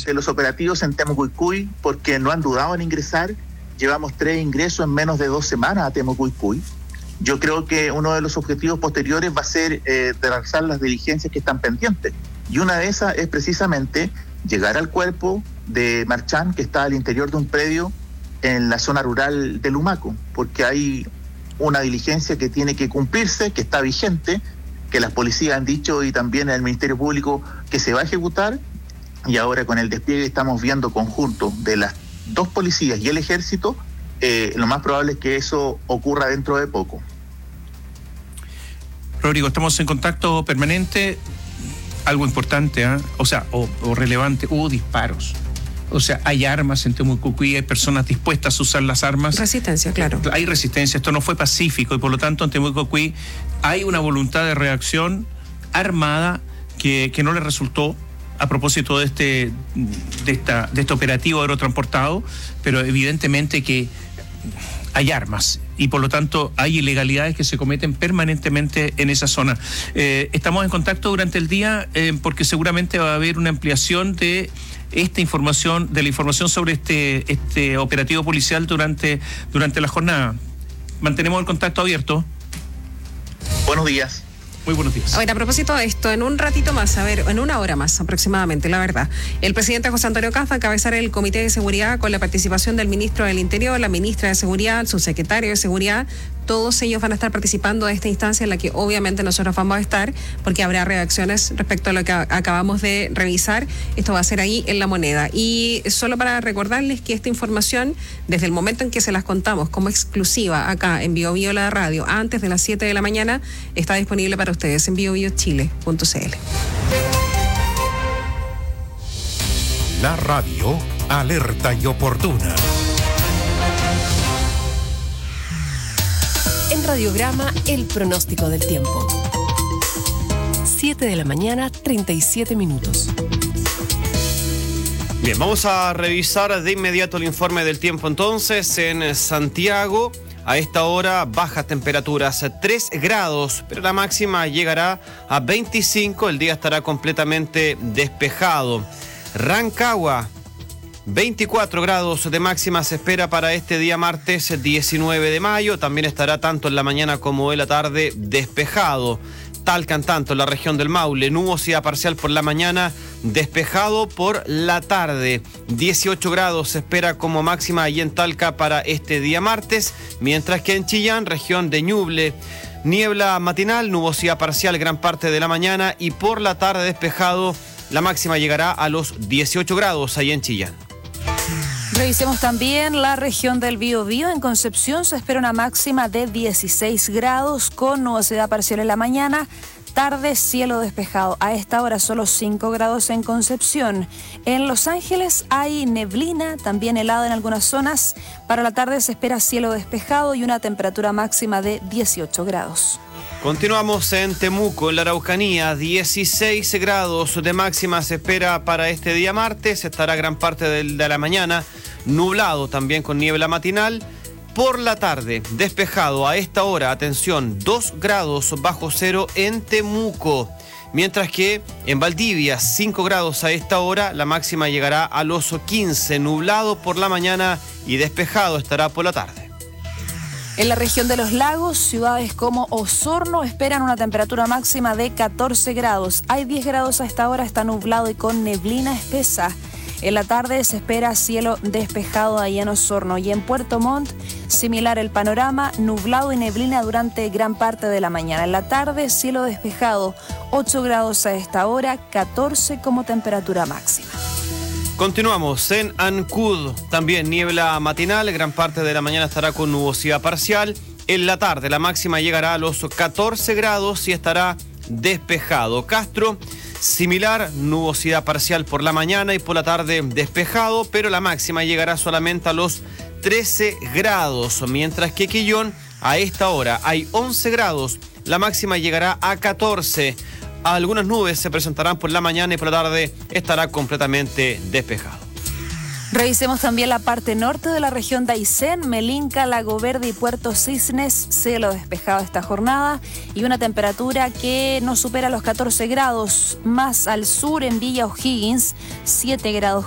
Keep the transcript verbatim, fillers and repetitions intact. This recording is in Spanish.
de los operativos en Temucuicui porque no han dudado en ingresar. Llevamos tres ingresos en menos de dos semanas a Temucuicui. Yo creo que uno de los objetivos posteriores va a ser eh, realizar las diligencias que están pendientes. Y una de esas es precisamente llegar al cuerpo de Marchán, que está al interior de un predio en la zona rural de Lumaco, porque hay una diligencia que tiene que cumplirse, que está vigente, que las policías han dicho y también el Ministerio Público que se va a ejecutar, y ahora con el despliegue estamos viendo conjunto de las dos policías y el ejército, eh, lo más probable es que eso ocurra dentro de poco. Rodrigo, estamos en contacto permanente. Algo importante, ¿eh? o sea, o, o relevante, hubo disparos. O sea, hay armas en Temucuicui, hay personas dispuestas a usar las armas. Resistencia, claro. Hay resistencia, esto no fue pacífico y por lo tanto en Temucuicui hay una voluntad de reacción armada que, que no le resultó a propósito de este, de, esta, de este operativo aerotransportado, pero evidentemente que hay armas y por lo tanto hay ilegalidades que se cometen permanentemente en esa zona. Eh, estamos en contacto durante el día eh, porque seguramente va a haber una ampliación de esta información, de la información sobre este, este operativo policial durante, durante la jornada. Mantenemos el contacto abierto. Buenos días. Muy buenos días. A ver, a propósito de esto, en un ratito más, a ver, en una hora más aproximadamente, la verdad, el presidente José Antonio Caz va a encabezar el Comité de Seguridad con la participación del ministro del Interior, la ministra de Seguridad, su secretario de Seguridad. Todos ellos van a estar participando de esta instancia en la que obviamente nosotros vamos a estar porque habrá reacciones respecto a lo que acabamos de revisar. Esto va a ser ahí en La Moneda. Y solo para recordarles que esta información, desde el momento en que se las contamos como exclusiva acá en Bio Bio la radio, antes de las siete de la mañana, está disponible para ustedes en bio bio chile punto c l. La radio alerta y oportuna. En Radiograma, el pronóstico del tiempo. siete de la mañana, treinta y siete minutos. Bien, vamos a revisar de inmediato el informe del tiempo entonces. En Santiago, a esta hora, bajas temperaturas, tres grados, pero la máxima llegará a veinticinco, el día estará completamente despejado. Rancagua, veinticuatro grados de máxima se espera para este día martes diecinueve de mayo. También estará tanto en la mañana como en la tarde despejado. Talca, tanto en la región del Maule, nubosidad parcial por la mañana, despejado por la tarde. dieciocho grados se espera como máxima ahí en Talca para este día martes, mientras que en Chillán, región de Ñuble, niebla matinal, nubosidad parcial gran parte de la mañana y por la tarde despejado. La máxima llegará a los dieciocho grados ahí en Chillán. Revisemos también la región del Biobío. En Concepción se espera una máxima de dieciséis grados con nubosidad parcial en la mañana. Tarde, cielo despejado. A esta hora solo cinco grados en Concepción. En Los Ángeles hay neblina, también helada en algunas zonas. Para la tarde se espera cielo despejado y una temperatura máxima de dieciocho grados. Continuamos en Temuco, en la Araucanía, dieciséis grados de máxima se espera para este día martes, estará gran parte de la mañana nublado también con niebla matinal, por la tarde despejado a esta hora, atención, dos grados bajo cero en Temuco, mientras que en Valdivia cinco grados a esta hora, la máxima llegará a los quince, nublado por la mañana y despejado estará por la tarde. En la región de los lagos, ciudades como Osorno esperan una temperatura máxima de catorce grados. Hay diez grados a esta hora, está nublado y con neblina espesa. En la tarde se espera cielo despejado ahí en Osorno. Y en Puerto Montt, similar el panorama, nublado y neblina durante gran parte de la mañana. En la tarde, cielo despejado, ocho grados a esta hora, catorce como temperatura máxima. Continuamos en Ancud, también niebla matinal, gran parte de la mañana estará con nubosidad parcial. En la tarde la máxima llegará a los catorce grados y estará despejado. Castro, similar, nubosidad parcial por la mañana y por la tarde despejado, pero la máxima llegará solamente a los trece grados, mientras que Quillón a esta hora hay once grados, la máxima llegará a catorce. Algunas nubes se presentarán por la mañana y por la tarde estará completamente despejado. Revisemos también la parte norte de la región de Aysén, Melinca, Lago Verde y Puerto Cisnes, cielo despejado esta jornada y una temperatura que no supera los catorce grados. Más al sur en Villa O'Higgins, siete grados